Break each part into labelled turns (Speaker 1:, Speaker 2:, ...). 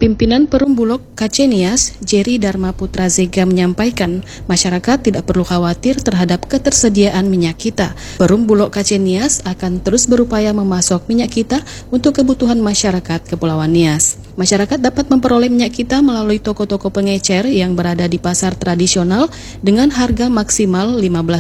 Speaker 1: Pimpinan Perum Bulog KC Nias, Jerry Dharma Putra Zega menyampaikan, masyarakat tidak perlu khawatir terhadap ketersediaan minyak kita. Perum Bulog KC Nias akan terus berupaya memasok minyak kita untuk kebutuhan masyarakat Kepulauan Nias. Masyarakat dapat memperoleh minyak kita melalui toko-toko pengecer yang berada di pasar tradisional dengan harga maksimal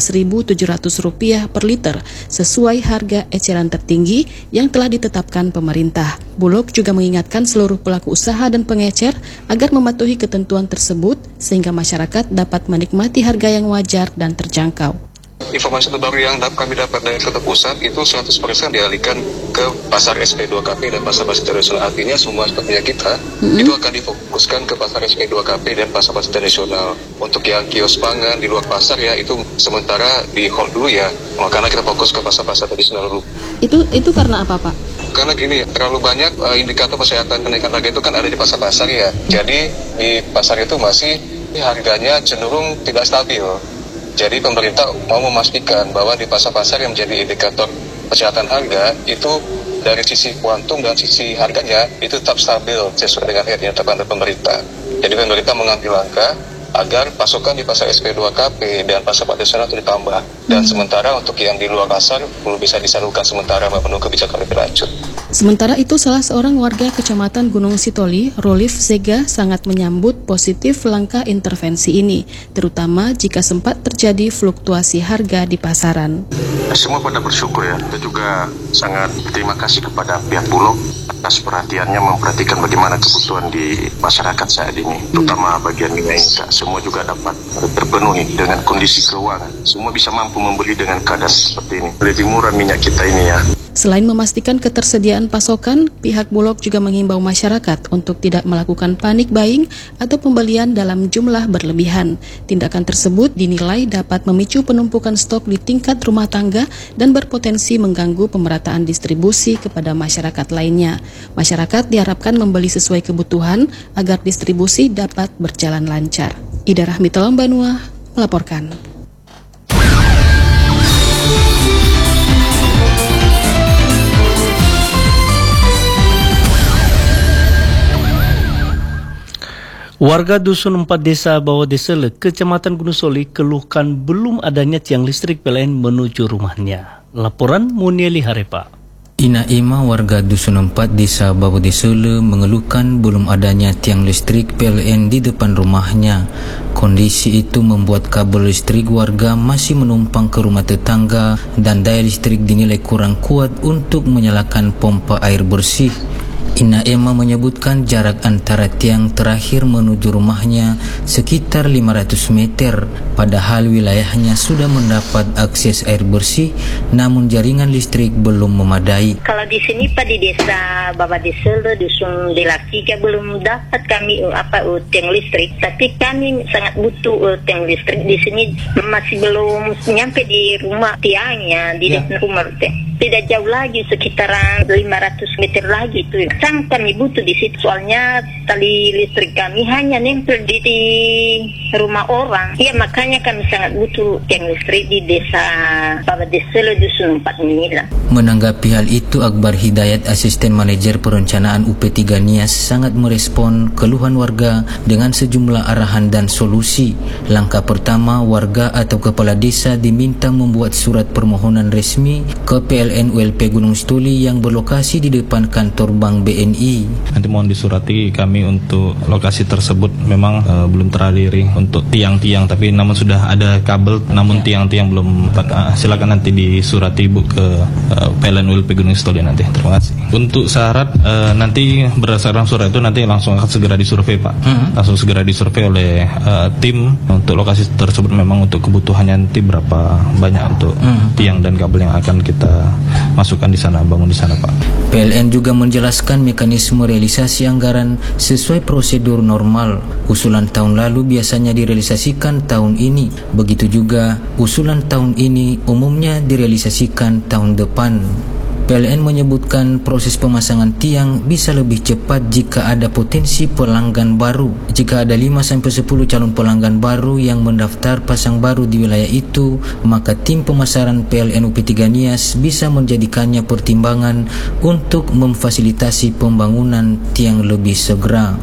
Speaker 1: Rp15.700 per liter, sesuai harga eceran tertinggi yang telah ditetapkan pemerintah. Bulog juga mengingatkan seluruh pelaku usaha dan pengecer agar mematuhi ketentuan tersebut sehingga masyarakat dapat menikmati harga yang wajar dan terjangkau.
Speaker 2: Informasi terbaru yang kami dapat dari Kota Pusat itu 100% dialihkan ke pasar SP2KP dan pasar-pasar tradisional. Artinya semua stoknya kita itu akan difokuskan ke pasar SP2KP dan pasar-pasar tradisional. Untuk yang kios pangan di luar pasar ya itu sementara di hold dulu ya. Karena kita fokus ke pasar-pasar tradisional dulu.
Speaker 1: Itu karena apa, Pak?
Speaker 2: Karena gini, terlalu banyak indikator kesehatan kenaikan harga itu kan ada di pasar-pasar ya. Jadi di pasar itu masih harganya cenderung tidak stabil. Jadi pemerintah mau memastikan bahwa di pasar-pasar yang menjadi indikator kesehatan harga itu dari sisi kuantum dan sisi harganya itu tetap stabil sesuai dengan yang ditetapkan oleh pemerintah. Jadi pemerintah mengambil langkah agar pasokan di pasar SP2KP dan pasar tradisional itu ditambah. Dan sementara untuk yang di luar pasar belum bisa disalurkan sementara menunggu kebijakan lebih lanjut.
Speaker 1: Sementara itu, salah seorang warga Kecamatan Gunung Sitoli, Rolif Zega, sangat menyambut positif langkah intervensi ini, terutama jika sempat terjadi fluktuasi harga di pasaran.
Speaker 3: Semua pada bersyukur ya, kita juga sangat terima kasih kepada pihak Bulog atas perhatiannya memperhatikan bagaimana kebutuhan di masyarakat saat ini, terutama bagian minyak kita. Semua juga dapat terpenuhi dengan kondisi keuangan. Semua bisa mampu membeli dengan keadaan seperti ini. Lebih murah minyak kita ini ya.
Speaker 1: Selain memastikan ketersediaan pasokan, pihak Bulog juga menghimbau masyarakat untuk tidak melakukan panic buying atau pembelian dalam jumlah berlebihan. Tindakan tersebut dinilai dapat memicu penumpukan stok di tingkat rumah tangga dan berpotensi mengganggu pemerataan distribusi kepada masyarakat lainnya. Masyarakat diharapkan membeli sesuai kebutuhan agar distribusi dapat berjalan lancar. Ida Rahmita Lambanua melaporkan.
Speaker 4: Warga Dusun 4 Desa Bawah Desele, Kecamatan Gunung Soli, keluhkan belum adanya tiang listrik PLN menuju rumahnya. Laporan Munieli Harepa.
Speaker 5: Ina Ima, warga Dusun 4 Desa Bawah Desele, mengeluhkan belum adanya tiang listrik PLN di depan rumahnya. Kondisi itu membuat kabel listrik warga masih menumpang ke rumah tetangga dan daya listrik dinilai kurang kuat untuk menyalakan pompa air bersih. Ina Ema menyebutkan jarak antara tiang terakhir menuju rumahnya sekitar 500 meter, padahal wilayahnya sudah mendapat akses air bersih, namun jaringan listrik belum memadai.
Speaker 6: Kalau di sini Pak di desa Bawah Desele, Dusun Delakika belum dapat kami tiang listrik, tapi kami sangat butuh tiang listrik. Di sini masih belum nyampe di rumah tiangnya, di rumah teh. Tidak jauh lagi, sekitaran 500 meter lagi itu. Sangat kami butuh di situ, soalnya tali listrik kami hanya nempel di rumah orang. Ya makanya kami sangat butuh tiang listrik di desa Bawah Desele Dusun 4 ini.
Speaker 5: Menanggapi hal itu, Akbar Hidayat, asisten manajer perencanaan UP3 Nias, sangat merespon keluhan warga dengan sejumlah arahan dan solusi. Langkah pertama, warga atau kepala desa diminta membuat surat permohonan resmi ke PLN ULP Gunung Sitoli yang berlokasi di depan kantor Bank BNI.
Speaker 7: Nanti mohon disurati kami untuk lokasi tersebut memang belum terdiri untuk tiang-tiang, tapi namun sudah ada kabel, namun tiang-tiang belum. Silakan nanti disurati Ibu ke PLN ULP Gunung Sitoli nanti. Terima kasih. Untuk syarat nanti berdasarkan surat itu nanti langsung akan segera disurvei Pak. Langsung segera disurvei oleh tim untuk lokasi tersebut, memang untuk kebutuhannya nanti berapa banyak untuk tiang dan kabel yang akan kita masukkan di sana, bangun di sana Pak.
Speaker 5: PLN juga menjelaskan mekanisme realisasi anggaran sesuai prosedur normal. Usulan tahun lalu biasanya direalisasikan tahun ini. Begitu juga usulan tahun ini umumnya direalisasikan tahun depan. PLN menyebutkan proses pemasangan tiang bisa lebih cepat jika ada potensi pelanggan baru. Jika ada 5-10 calon pelanggan baru yang mendaftar pasang baru di wilayah itu, maka tim pemasaran PLN UP3 Nias bisa menjadikannya pertimbangan untuk memfasilitasi pembangunan tiang lebih segera.